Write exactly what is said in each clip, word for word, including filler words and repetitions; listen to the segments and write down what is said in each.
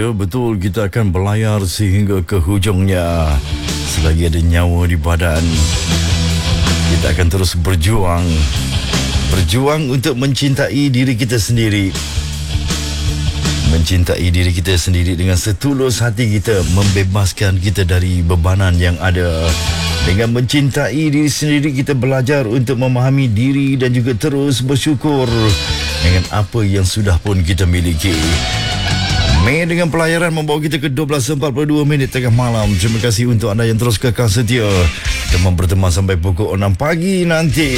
betul kita akan berlayar sehingga ke hujungnya. Selagi ada nyawa di badan, kita akan terus berjuang. Berjuang untuk mencintai diri kita sendiri. Mencintai diri kita sendiri dengan setulus hati kita, membebaskan kita dari bebanan yang ada. Dengan mencintai diri sendiri, kita belajar untuk memahami diri dan juga terus bersyukur dengan apa yang sudah pun kita miliki. Mei dengan pelayaran membawa kita ke dua belas empat puluh dua minit tengah malam. Terima kasih untuk anda yang terus kekal setia. Kita berteman sampai pukul enam pagi nanti.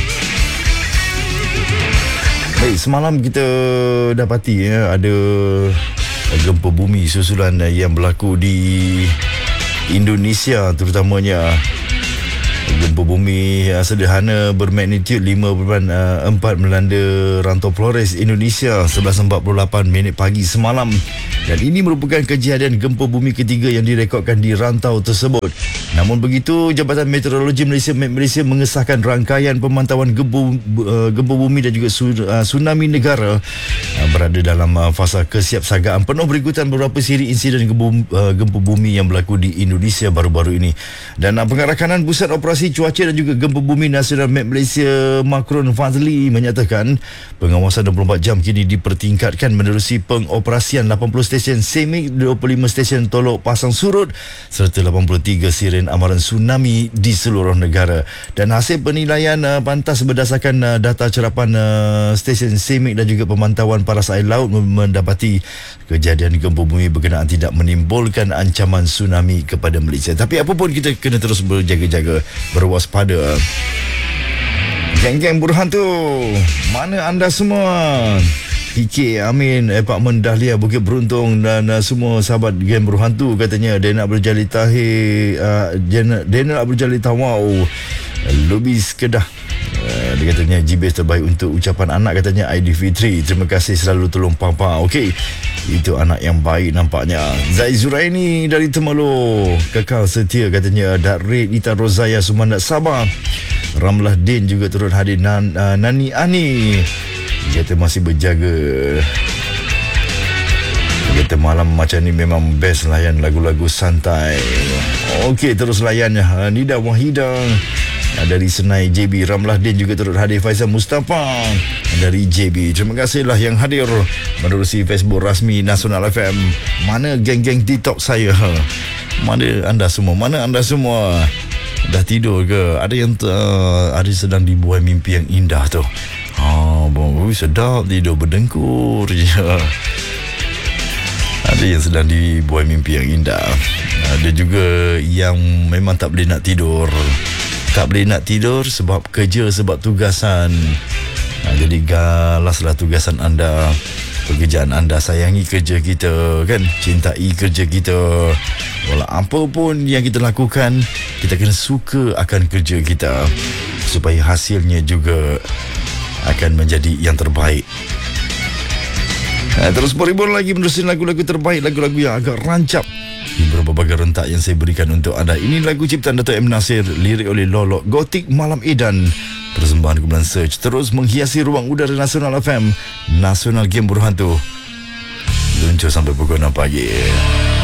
Baik, semalam kita dapati ya, ada gempa bumi susulan yang berlaku di Indonesia terutamanya. Gempa bumi sederhana bermagnitud lima perpuluhan empat melanda rantau Flores, Indonesia sebelas empat puluh lapan minit pagi semalam. Dan ini merupakan kejadian gempa bumi ketiga yang direkodkan di rantau tersebut. Namun begitu, Jabatan Meteorologi Malaysia M E T Malaysia mengesahkan rangkaian pemantauan gempa, gempa bumi dan juga tsunami negara berada dalam fasa kesiapsagaan penuh berikutan beberapa siri insiden gempa bumi yang berlaku di Indonesia baru-baru ini. Dan pengarakanan Pusat Operasi Cuaca dan juga Gempa Bumi Nasional M E T Malaysia Makron Fazli menyatakan pengawasan dua puluh empat jam kini dipertingkatkan menerusi pengoperasian lapan puluh stesen semik, dua puluh lima stesen tolok pasang surut serta lapan puluh tiga siren amaran tsunami di seluruh negara. Dan hasil penilaian uh, pantas berdasarkan uh, data cerapan uh, stesen semik dan juga pemantauan paras air laut mendapati kejadian gempa bumi berkenaan tidak menimbulkan ancaman tsunami kepada Malaysia. Tapi apapun, kita kena terus berjaga-jaga, berwaspada. Geng-geng berhantu, mana anda semua? P K Amin, Apartmen Dahlia, Bukit Beruntung dan uh, semua sahabat geng berhantu katanya dia nak berjali tahir, uh, dia, nak, dia nak berjali tawau. Lubis Kedah, uh, dia katanya G B S terbaik untuk ucapan anak katanya Aidilfitri. Terima kasih selalu tolong papa. Okey, itu anak yang baik nampaknya. Zai Zuraini dari Temerloh, kekal setia katanya. Darid Nita Rozaya Sumandat Sabah. Ramlah Din juga turut hadir. Nan, uh, Nani Ani kata masih berjaga. Kata malam macam ni memang best layan lagu-lagu santai. Okey, terus layan Nida Wahidah dari Senai J B. Ramlah Din juga turut hadir. Faizal Mustafa dari J B. Terima kasihlah yang hadir menerusi Facebook rasmi Nasional F M. Mana geng-geng TikTok saya? Mana anda semua? Mana anda semua? Dah tidur ke? Ada yang uh, ada sedang dibuai mimpi yang indah tu. Oh, bong, sedap tidur berdengkur je. Ada yang sedang dibuai mimpi yang indah. Ada juga yang memang tak boleh nak tidur. Tak boleh nak tidur sebab kerja, sebab tugasan. Nah, jadi galaslah tugasan anda, pekerjaan anda. Sayangi kerja kita, kan? Cintai kerja kita. Walau apa pun yang kita lakukan, kita kena suka akan kerja kita supaya hasilnya juga akan menjadi yang terbaik. Nah, terus berhibur lagi menerusi lagu-lagu terbaik, lagu-lagu yang agak rancap di berbagai rentak yang saya berikan untuk anda. Ini lagu ciptaan Dato' M. Nasir, lirik oleh Lolok, Gotik Malam Edan. Persembahan kumpulan Search terus menghiasi ruang udara Nasional F M, Nasional Game Berhantu. Luncur sampai pukul enam pagi.